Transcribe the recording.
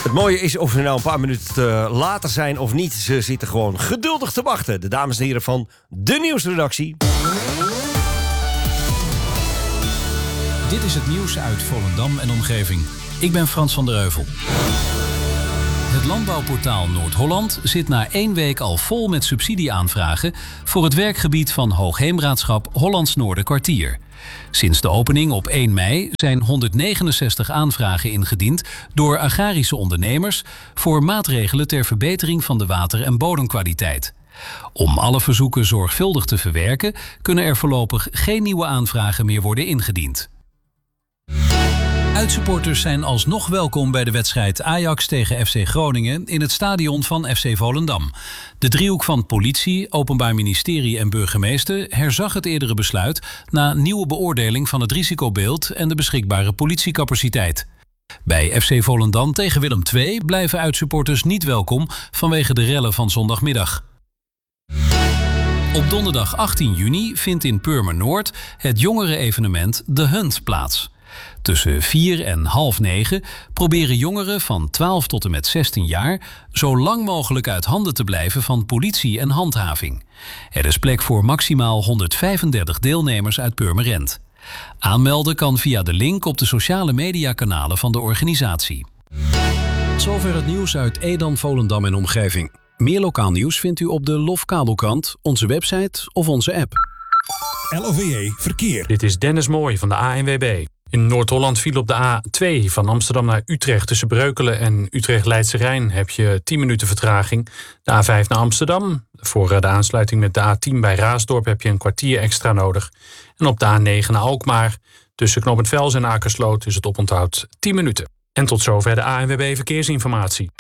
Het mooie is of we nou een paar minuten later zijn of niet. Ze zitten gewoon geduldig te wachten. De dames en heren van de nieuwsredactie. Dit is het nieuws uit Volendam en omgeving. Ik ben Frans van der Heuvel. Het landbouwportaal Noord-Holland zit na 1 week al vol met subsidieaanvragen voor het werkgebied van Hoogheemraadschap Hollands Noorderkwartier. Sinds de opening op 1 mei zijn 169 aanvragen ingediend door agrarische ondernemers voor maatregelen ter verbetering van de water- en bodemkwaliteit. Om alle verzoeken zorgvuldig te verwerken, kunnen er voorlopig geen nieuwe aanvragen meer worden ingediend. Uitsupporters zijn alsnog welkom bij de wedstrijd Ajax tegen FC Groningen in het stadion van FC Volendam. De driehoek van politie, Openbaar Ministerie en burgemeester herzag het eerdere besluit na nieuwe beoordeling van het risicobeeld en de beschikbare politiecapaciteit. Bij FC Volendam tegen Willem II blijven uitsupporters niet welkom vanwege de rellen van zondagmiddag. Op donderdag 18 juni vindt in Purmernoord het jongerenevenement The Hunt plaats. Tussen 4 en half 9 proberen jongeren van 12 tot en met 16 jaar zo lang mogelijk uit handen te blijven van politie en handhaving. Er is plek voor maximaal 135 deelnemers uit Purmerend. Aanmelden kan via de link op de sociale mediakanalen van de organisatie. Tot zover het nieuws uit Edam, Volendam en omgeving. Meer lokaal nieuws vindt u op de LOF Kabelkrant, onze website of onze app. LOVE Verkeer. Dit is Dennis Mooij van de ANWB. In Noord-Holland viel op de A2 van Amsterdam naar Utrecht. Tussen Breukelen en Utrecht-Leidse Rijn heb je 10 minuten vertraging. De A5 naar Amsterdam. Voor de aansluiting met de A10 bij Raasdorp heb je een kwartier extra nodig. En op de A9 naar Alkmaar. Tussen Knoop het Vels en Akersloot is het oponthoud 10 minuten. En tot zover de ANWB Verkeersinformatie.